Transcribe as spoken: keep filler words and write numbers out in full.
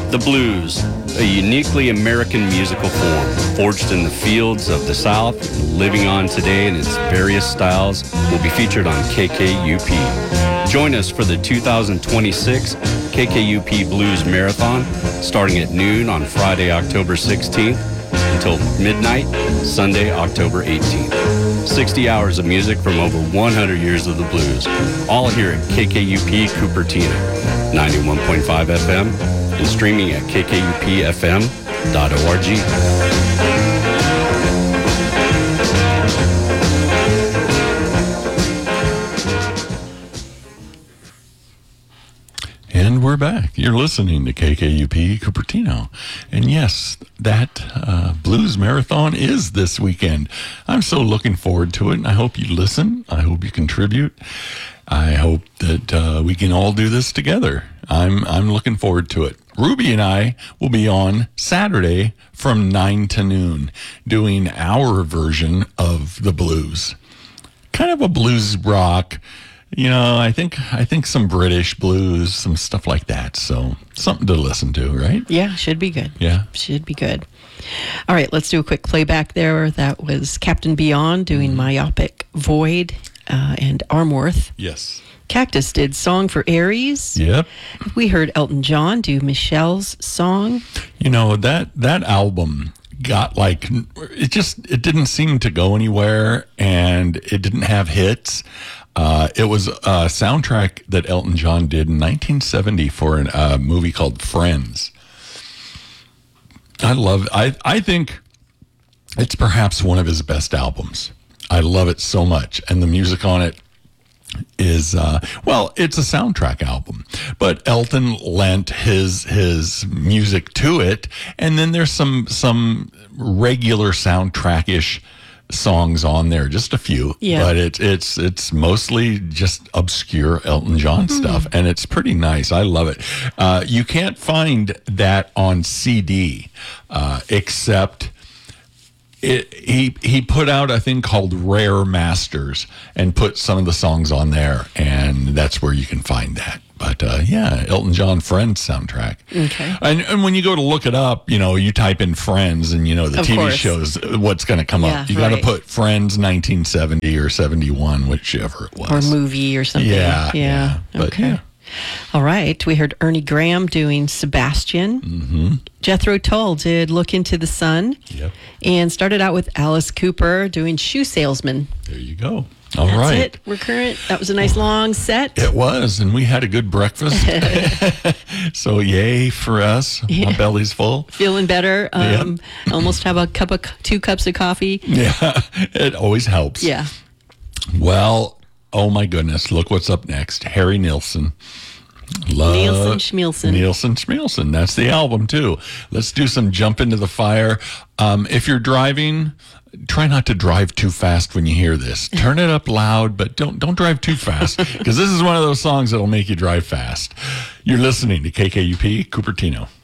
The blues, a uniquely American musical form, forged in the fields of the South, living on today in its various styles, will be featured on K K U P. Join us for the two thousand twenty-six K K U P Blues Marathon, starting at noon on Friday, October sixteenth, until midnight, Sunday, October eighteenth. sixty hours of music from over one hundred years of the blues, all here at K K U P Cupertino, ninety-one point five F M, and streaming at k k u p f m dot org. And we're back. You're listening to K K U P Cupertino. And yes, that uh, blues marathon is this weekend. I'm so looking forward to it, and I hope you listen. I hope you contribute. I hope that uh, we can all do this together. I'm I'm looking forward to it. Ruby and I will be on Saturday from nine to noon doing our version of the blues. Kind of a blues rock. You know, I think I think some British blues, some stuff like that. So something to listen to, right? Yeah, should be good. Yeah. Should be good. All right, let's do a quick playback there. That was Captain Beyond doing Myopic Void uh, and Armworth. Yes. Cactus did Song for Aries. Yep. We heard Elton John do Michelle's Song. You know, that that album got like, it just, it didn't seem to go anywhere, and it didn't have hits. Uh, it was a soundtrack that Elton John did in nineteen seventy for a uh, movie called Friends. I love, I, I think it's perhaps one of his best albums. I love it so much. And the music on it is, uh, well, it's a soundtrack album, but Elton lent his, his music to it. And then there's some, some regular soundtrack-ish songs on there, just a few, yeah. But it's it's it's mostly just obscure Elton John Mm-hmm. stuff, and it's pretty nice. I love it. Uh, you can't find that on C D, uh, except it, he he put out a thing called Rare Masters and put some of the songs on there, and that's where you can find that. But uh, yeah, Elton John Friends soundtrack. Okay. And, and when you go to look it up, you know, you type in Friends, and you know the Of T V course. shows what's going to come Yeah, up. You got to right. put Friends nineteen seventy or seventy-one, whichever it was. Or movie or something. Yeah, Yeah. yeah. But, Okay. yeah. All right. We heard Ernie Graham doing Sebastian. Mm-hmm. Jethro Tull did Look Into the Sun. Yep. And started out with Alice Cooper doing Shoe Salesman. There you go. All That's right. it. We're current. That was a nice long set. It was, and we had a good breakfast. So yay for us. Yeah. My belly's full. Feeling better. Um, Almost have a cup of two cups of coffee. Yeah, it always helps. Yeah. Well, oh my goodness, look what's up next. Harry Nilsson. Love Nielsen Schmielsen. Nielsen Schmielsen. That's the album too. Let's do some Jump Into the Fire. Um, if you're driving, try not to drive too fast when you hear this. Turn it up loud, but don't don't drive too fast, because this is one of those songs that'll make you drive fast. You're listening to K K U P Cupertino.